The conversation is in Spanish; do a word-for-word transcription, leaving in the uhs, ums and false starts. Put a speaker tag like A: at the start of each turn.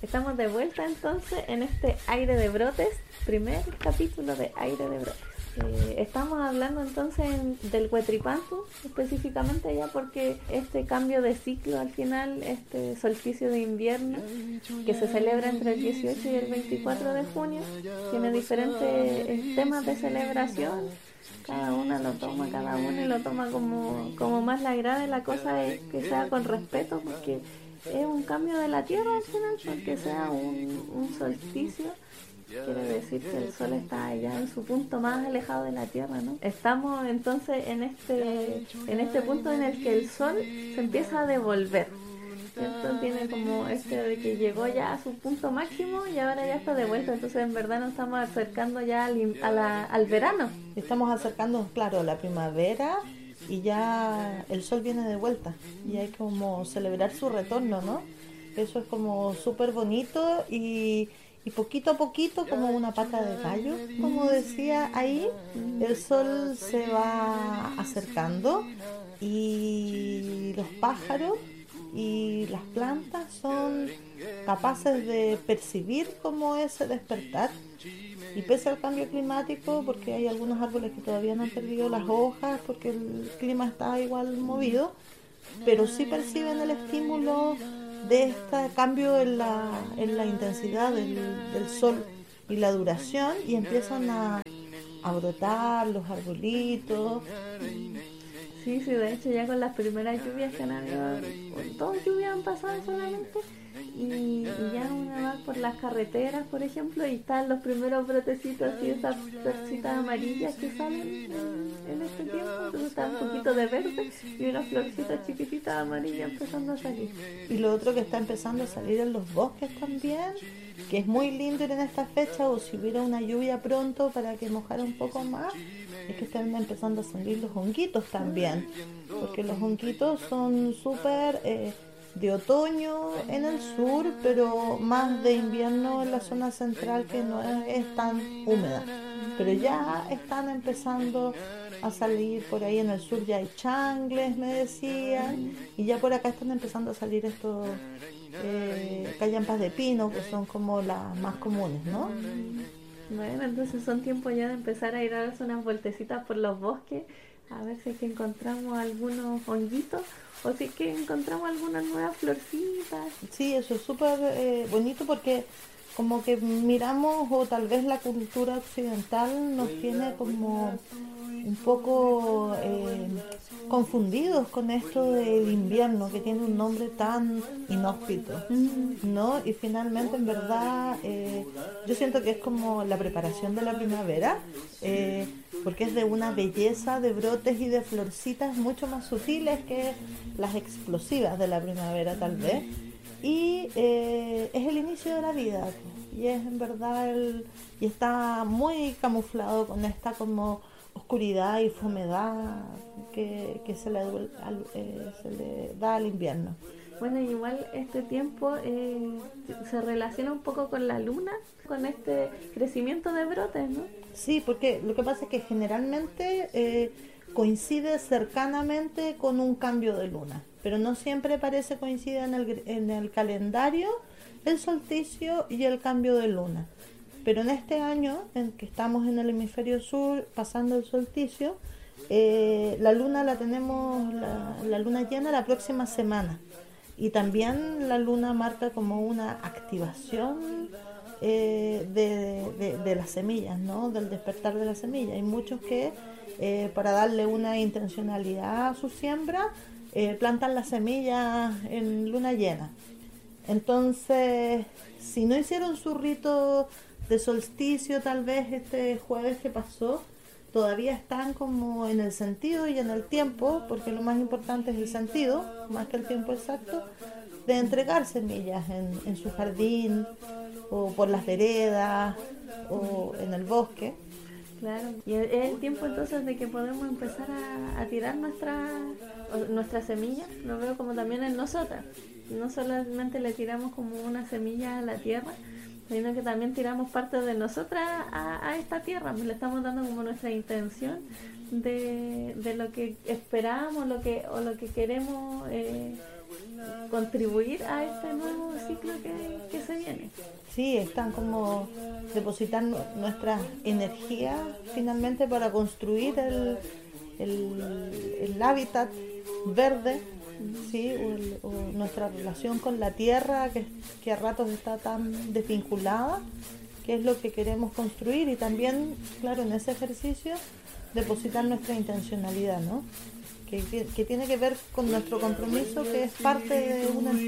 A: Estamos de vuelta entonces en este Aire de Brotes, primer capítulo de Aire de Brotes. Eh, estamos hablando entonces en, del Huetripantu específicamente ya porque este cambio de ciclo al final, este solsticio de invierno que se celebra entre el dieciocho y el veinticuatro de junio, tiene diferentes eh, temas de celebración. Cada una lo toma, cada uno y lo toma como, como más le agrade. La cosa es que sea con respeto porque es un cambio de la tierra al final, porque sea un, un solsticio. Quiere decir que el sol está allá en su punto más alejado de la tierra, ¿no? Estamos entonces en este, en este punto en el que el sol se empieza a devolver, ¿cierto? Tiene como este de que llegó ya a su punto máximo y ahora ya está de vuelta. Entonces en verdad nos estamos acercando ya al, a la, al verano.
B: Estamos acercándonos, claro, a la primavera y ya el sol viene de vuelta y hay como celebrar su retorno, ¿no? Eso es como súper bonito y... Y poquito a poquito, como una pata de gallo, como decía ahí, el sol se va acercando y los pájaros y las plantas son capaces de percibir como ese despertar. Y pese al cambio climático, porque hay algunos árboles que todavía no han perdido las hojas, porque el clima está igual movido, pero sí perciben el estímulo de este cambio en la, en la intensidad del, del sol y la duración, y empiezan a, a brotar los arbolitos.
A: Sí, sí, de hecho ya con las primeras lluvias que han habido, dos lluvias han pasado solamente, y, y ya uno va por las carreteras, por ejemplo, y están los primeros brotecitos y esas florcitas amarillas que salen en, en este tiempo. Entonces está un poquito de verde y unas florcitas chiquititas amarillas empezando a salir.
B: Y lo otro que está empezando a salir en los bosques también, que es muy lindo ir en esta fecha, o si hubiera una lluvia pronto para que mojara un poco más, es que están empezando a salir los honguitos también, porque los honguitos son súper eh, de otoño en el sur, pero más de invierno en la zona central, que no es, es tan húmeda, pero ya están empezando a salir por ahí en el sur. Ya hay changles, me decían, y ya por acá están empezando a salir estos eh, callampas de pino, que son como las más comunes, ¿no?
A: Bueno, entonces son tiempos ya de empezar a ir a darse unas vueltecitas por los bosques, a ver si es que encontramos algunos honguitos o si es que encontramos algunas nuevas florcitas.
B: Sí, eso es súper eh, bonito, porque como que miramos, o tal vez la cultura occidental nos tiene como un poco eh, confundidos con esto del invierno, que tiene un nombre tan inhóspito, ¿no? Y finalmente, en verdad, eh, yo siento que es como la preparación de la primavera, eh, porque es de una belleza de brotes y de florcitas mucho más sutiles que las explosivas de la primavera, tal vez. Y eh, es el inicio de la vida, y es en verdad el, y está muy camuflado con esta como oscuridad y fomedad que, que se, le, al, eh, se le da al invierno.
A: Bueno, igual este tiempo eh, se relaciona un poco con la luna, con este crecimiento de brotes, ¿no?
B: Sí, porque lo que pasa es que generalmente eh, coincide cercanamente con un cambio de luna, pero no siempre parece coincidir en el, en el calendario el solsticio y el cambio de luna. Pero en este año, en que estamos en el hemisferio sur, pasando el solsticio, eh, la luna la tenemos, la, la luna llena la próxima semana. Y también la luna marca como una activación eh, de, de, de las semillas, ¿no? Del despertar de las semillas. Hay muchos que, eh, para darle una intencionalidad a su siembra, eh, plantan las semillas en luna llena. Entonces, si no hicieron su rito de solsticio tal vez este jueves que pasó, todavía están como en el sentido y en el tiempo, porque lo más importante es el sentido, más que el tiempo exacto, de entregar semillas en, en su jardín, o por las veredas, o en el bosque.
A: Claro, y es el tiempo entonces de que podemos empezar a, a tirar nuestras nuestra semillas. Lo veo como también en nosotras. No solamente le tiramos como una semilla a la tierra, sino que también tiramos parte de nosotras a, a esta tierra. Le estamos dando como nuestra intención de, de lo que esperamos, lo que o lo que queremos eh, contribuir a este nuevo ciclo que, que se viene.
B: Sí, están como depositar nu- nuestra energía finalmente para construir el, el, el hábitat verde, ¿sí? o, el- o nuestra relación con la tierra que, que a ratos está tan desvinculada, que es lo que queremos construir, y también, claro, en ese ejercicio depositar nuestra intencionalidad, ¿no? Que, que, que tiene que ver con nuestro compromiso, que es parte de una